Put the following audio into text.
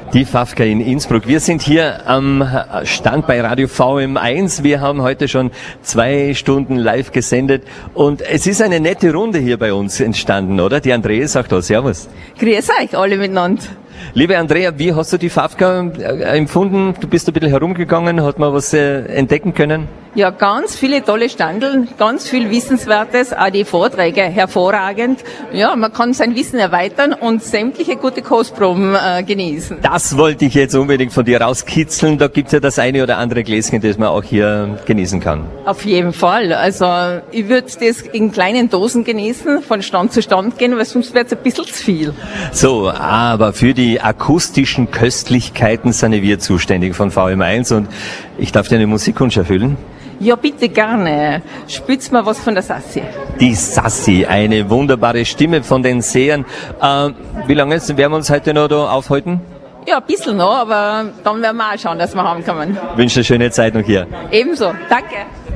Die Fafka in Innsbruck. Wir sind hier am Stand bei Radio VM1. Wir haben heute schon 2 Stunden live gesendet und es ist eine nette Runde hier bei uns entstanden, oder? Die Andrea ist auch da. Servus. Grüß euch alle miteinander. Liebe Andrea, wie hast du die Fafka empfunden? Du bist ein bisschen herumgegangen, hat man was entdecken können? Ja, ganz viele tolle Standeln, ganz viel Wissenswertes, auch die Vorträge hervorragend. Ja, man kann sein Wissen erweitern und sämtliche gute Kostproben genießen. Das wollte ich jetzt unbedingt von dir rauskitzeln. Da gibt's ja das eine oder andere Gläschen, das man auch hier genießen kann. Auf jeden Fall. Also ich würde das in kleinen Dosen genießen, von Stand zu Stand gehen, weil sonst wäre es ein bisschen zu viel. So, aber für die akustischen Köstlichkeiten sind wir zuständig von VM1 und ich darf dir eine Musikwunsch erfüllen. Ja, bitte gerne. Spitz mal was von der Sassi. Die Sassi, eine wunderbare Stimme von den Sehern. Wie lange werden wir uns heute noch da aufhalten? Ja, ein bisschen noch, aber dann werden wir auch schauen, dass wir heimkommen. Ich wünsche eine schöne Zeit noch hier. Ebenso. Danke.